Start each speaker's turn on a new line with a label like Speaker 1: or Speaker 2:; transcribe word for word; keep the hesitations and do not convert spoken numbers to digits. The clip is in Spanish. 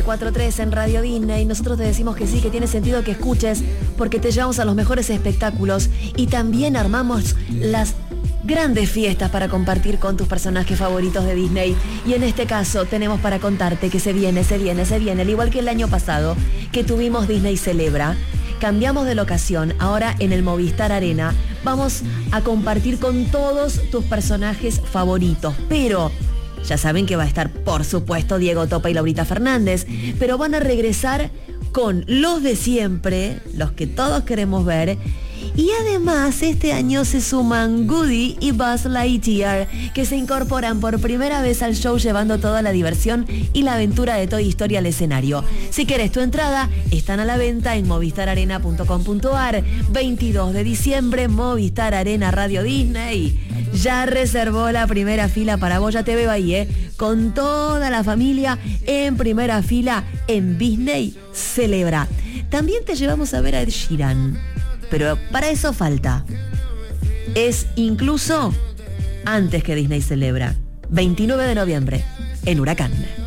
Speaker 1: cuatro tres en Radio Disney. Nosotros te decimos que sí, que tiene sentido que escuches, porque te llevamos a los mejores espectáculos y también armamos las grandes fiestas para compartir con tus personajes favoritos de Disney. Y en este caso tenemos para contarte que se viene, se viene, se viene, al igual que el año pasado que tuvimos Disney Celebra. Cambiamos de locación, ahora en el Movistar Arena vamos a compartir con todos tus personajes favoritos, pero ya saben que va a estar, por supuesto, Diego Topa y Laurita Fernández, pero van a regresar con los de siempre, los que todos queremos ver. Y además este año se suman Woody y Buzz Lightyear, que se incorporan por primera vez al show llevando toda la diversión y la aventura de Toy Story al escenario. Si querés tu entrada, están a la venta en movistar arena punto com punto ar. veintidós de diciembre, Movistar Arena Radio Disney. Ya reservó la primera fila para vos, ya te veo ahí, ¿eh? Con toda la familia en primera fila en Disney Celebra. También te llevamos a ver a Ed Sheeran, pero para eso falta. Es incluso antes que Disney Celebra. veintinueve de noviembre, en Huracán.